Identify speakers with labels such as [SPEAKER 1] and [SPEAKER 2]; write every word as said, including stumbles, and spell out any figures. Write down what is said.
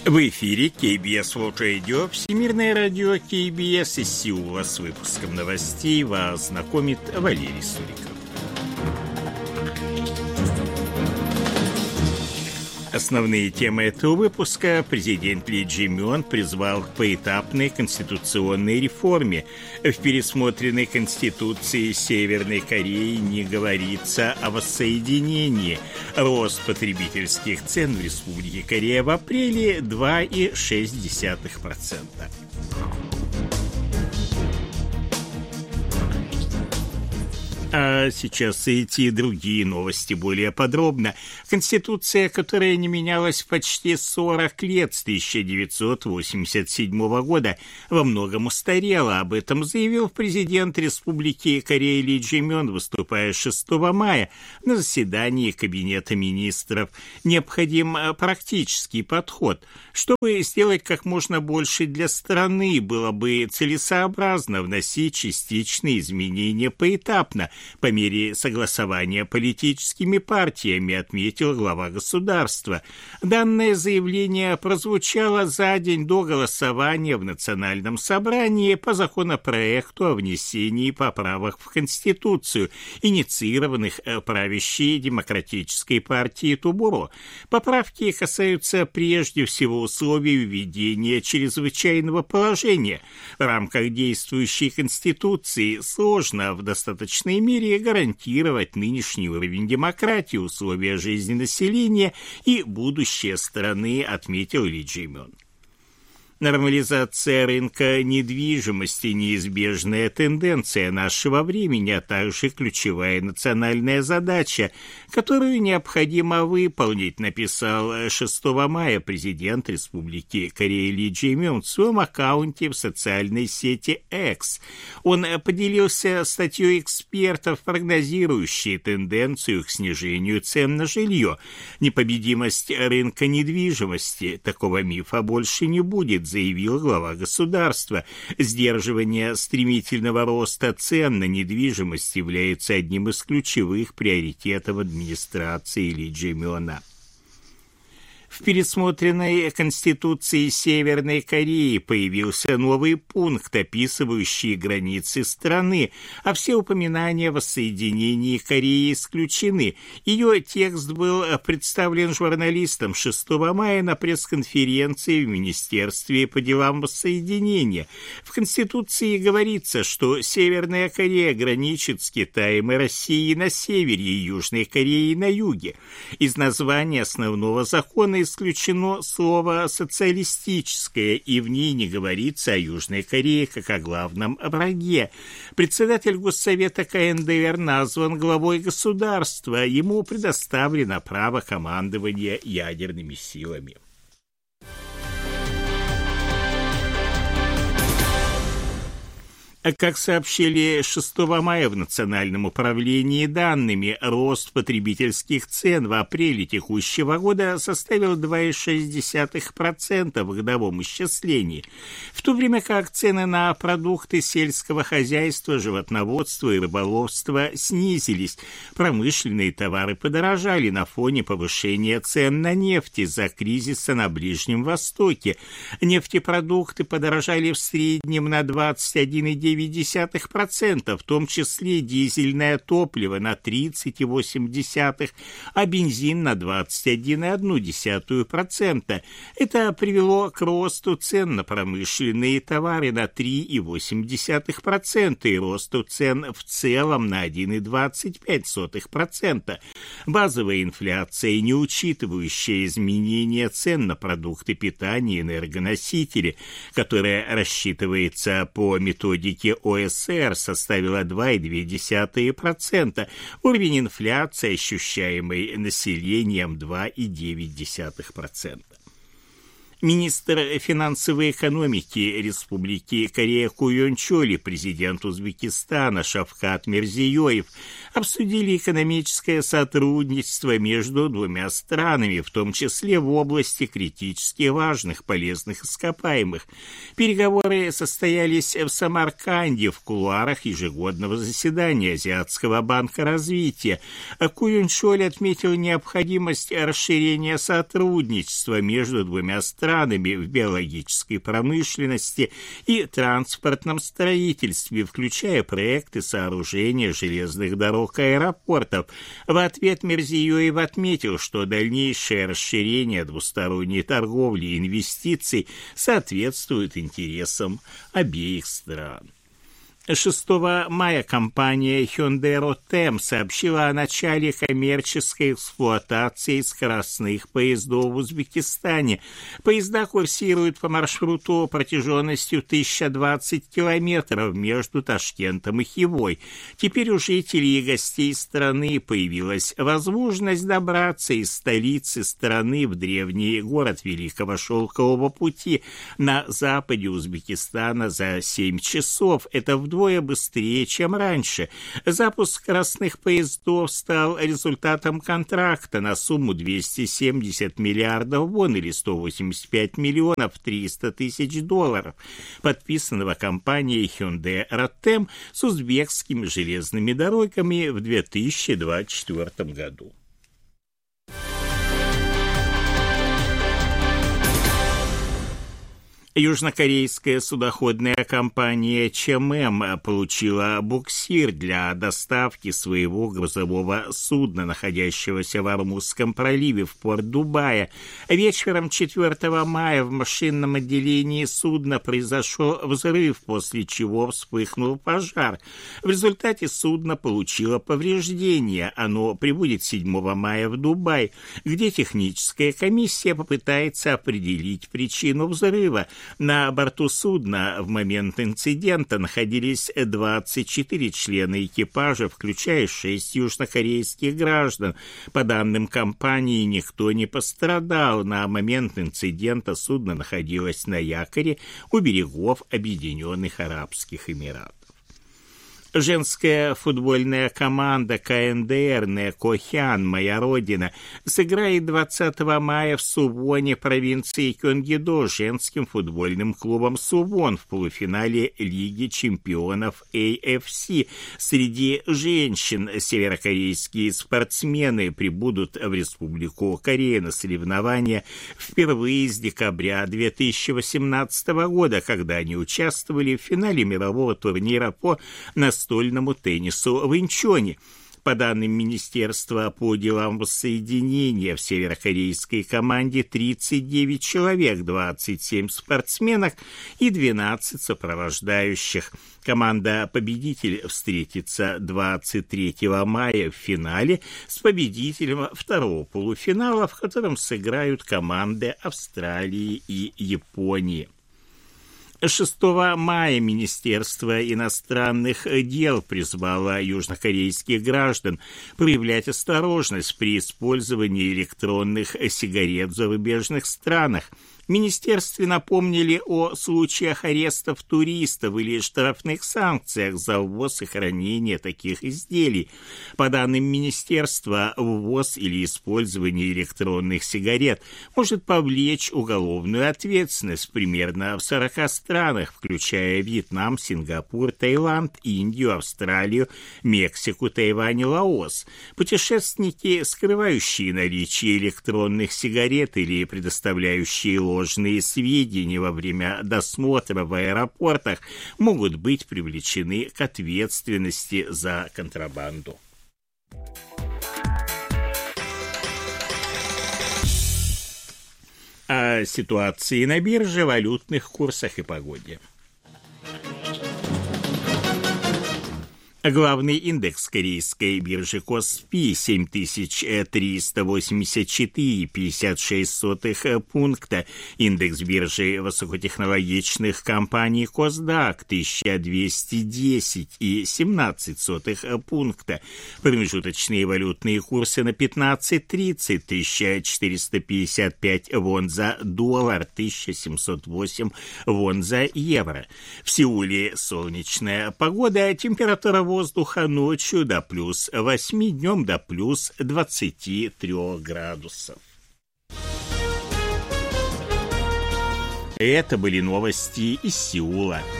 [SPEAKER 1] В эфире кей би эс World Radio, Всемирное радио кей би эс из Сеула. С выпуском новостей вас знакомит Валерий Суриков. Основные темы этого выпуска. Президент Ли Чжэ Мён призвал к поэтапной конституционной реформе. В пересмотренной Конституции Северной Кореи не говорится о воссоединении. Рост потребительских цен в Республике Корея в апреле два целых шесть десятых процента. А сейчас эти и другие новости более подробно. Конституция, которая не менялась почти сорок лет, с тысяча девятьсот восемьдесят седьмого года, во многом устарела. Об этом заявил президент Республики Корея Ли Чжэ Мён, выступая шестого мая на заседании Кабинета министров. Необходим практический подход. Чтобы сделать как можно больше для страны, было бы целесообразно вносить частичные изменения поэтапно, по мере согласования политическими партиями, отметил глава государства. Данное заявление прозвучало за день до голосования в Национальном собрании по законопроекту о внесении поправок в Конституцию, инициированных правящей демократической партией Тубуро. Поправки касаются прежде всего условий введения чрезвычайного положения. В рамках действующей Конституции сложно в достаточной мере гарантировать нынешний уровень демократии, условия жизни населения и будущее страны, отметил Ли Чжэ Мён. Нормализация рынка недвижимости – неизбежная тенденция нашего времени, а также ключевая национальная задача, которую необходимо выполнить, написал шестого мая президент Республики Корея Ли Чжэ Мён в своем аккаунте в социальной сети X. Он поделился статьей экспертов, прогнозирующей тенденцию к снижению цен на жилье. Непобедимость рынка недвижимости – такого мифа больше не будет, заявил глава государства. Сдерживание стремительного роста цен на недвижимость является одним из ключевых приоритетов администрации Ли Чжэ Мёна. В пересмотренной Конституции Северной Кореи появился новый пункт, описывающий границы страны, а все упоминания о воссоединении Кореи исключены. Ее текст был представлен журналистам шестого мая на пресс-конференции в Министерстве по делам воссоединения. В Конституции говорится, что Северная Корея граничит с Китаем и Россией на севере и Южной Кореей на юге. Из названия основного закона исключено слово «социалистическое», и в ней не говорится о Южной Корее как о главном враге. Председатель Госсовета ка эн дэ эр назван главой государства, ему предоставлено право командования ядерными силами. Как сообщили шестого мая в Национальном управлении данными, рост потребительских цен в апреле текущего года составил два целых шесть десятых процента в годовом исчислении, в то время как цены на продукты сельского хозяйства, животноводства и рыболовства снизились. Промышленные товары подорожали на фоне повышения цен на нефть из-за кризиса на Ближнем Востоке. Нефтепродукты подорожали в среднем на двадцать один целых девять десятых процента, в том числе дизельное топливо на тридцать целых восемь десятых процента, а бензин на двадцать один целых одну десятую процента. Это привело к росту цен на промышленные товары на три целых восемь десятых процента и росту цен в целом на один целых двадцать пять сотых процента. Базовая инфляция, не учитывающая изменения цен на продукты питания и энергоносители, которая рассчитывается по методике о эс эр, составила два целых две десятых процента. Уровень инфляции, ощущаемый населением, два целых девять десятых процента. Министр финансовой экономики Республики Корея Ку Йон Чоль и президент Узбекистана Шавкат Мирзиёев обсудили экономическое сотрудничество между двумя странами, в том числе в области критически важных полезных ископаемых. Переговоры состоялись в Самарканде в кулуарах ежегодного заседания Азиатского банка развития. Ку Йон Чоль отметил необходимость расширения сотрудничества между двумя странами странами в биологической промышленности и транспортном строительстве, включая проекты сооружения железных дорог и аэропортов. В ответ Мирзиёев отметил, что дальнейшее расширение двусторонней торговли и инвестиций соответствует интересам обеих стран. шестого мая компания Hyundai Rotem сообщила о начале коммерческой эксплуатации скоростных поездов в Узбекистане. Поезда курсируют по маршруту протяженностью тысяча двадцать километров между Ташкентом и Хивой. Теперь у жителей и гостей страны появилась возможность добраться из столицы страны в древний город Великого Шелкового пути на западе Узбекистана за семь часов. Это вдвое Вдвое быстрее, чем раньше. Запуск скоростных поездов стал результатом контракта на сумму двести семьдесят миллиардов вон или сто восемьдесят пять миллионов триста тысяч долларов, подписанного компанией Hyundai Rotem с узбекскими железными дорогами в две тысячи двадцать четвёртом году. Южнокорейская судоходная компания ЧММ получила буксир для доставки своего грузового судна, находящегося в Ормузском проливе, в порт Дубая. Вечером четвёртого мая в машинном отделении судна произошел взрыв, после чего вспыхнул пожар. В результате судно получило повреждения. Оно прибудет седьмого мая в Дубай, где техническая комиссия попытается определить причину взрыва. На борту судна в момент инцидента находились двадцать четыре члена экипажа, включая шесть южнокорейских граждан. По данным компании, никто не пострадал. На момент инцидента судно находилось на якоре у берегов Объединенных Арабских Эмиратов. Женская футбольная команда ка эн дэ эр «Некохян. Моя родина» сыграет двадцатого мая в Сувоне, провинции Кёнгидо, женским футбольным клубом «Сувон» в полуфинале Лиги чемпионов эй эф си. Среди женщин северокорейские спортсмены прибудут в Республику Корея на соревнования впервые с декабря две тысячи восемнадцатого года, когда они участвовали в финале мирового турнира по настольному теннису в Инчоне. По данным Министерства по делам воссоединения, в северокорейской команде тридцать девять человек, двадцать семь спортсменок и двенадцать сопровождающих. Команда-победитель встретится двадцать третьего мая в финале с победителем второго полуфинала, в котором сыграют команды Австралии и Японии. шестого мая Министерство иностранных дел призвало южнокорейских граждан проявлять осторожность при использовании электронных сигарет в зарубежных странах. В министерстве напомнили о случаях арестов туристов или штрафных санкциях за ввоз и хранение таких изделий. По данным министерства, ввоз или использование электронных сигарет может повлечь уголовную ответственность примерно в сорока странах, включая Вьетнам, Сингапур, Таиланд, Индию, Австралию, Мексику, Тайвань и Лаос. Путешественники, скрывающие наличие электронных сигарет или предоставляющие ложные сведения во время досмотра в аэропортах, могут быть привлечены к ответственности за контрабанду. О ситуации на бирже, валютных курсах и погоде. Главный индекс корейской биржи Коспи семь тысяч триста восемьдесят четыре целых пятьдесят шесть сотых пункта. Индекс биржи высокотехнологичных компаний Косдак тысяча двести десять целых семнадцать сотых пункта. Промежуточные валютные курсы на пятнадцать тридцать: тысяча четыреста пятьдесят пять вон за доллар, тысяча семьсот восемь вон за евро. В Сеуле солнечная погода, температура воздуха ночью до плюс восьми, днем до плюс двадцати трёх градусов. Это были новости из Сеула.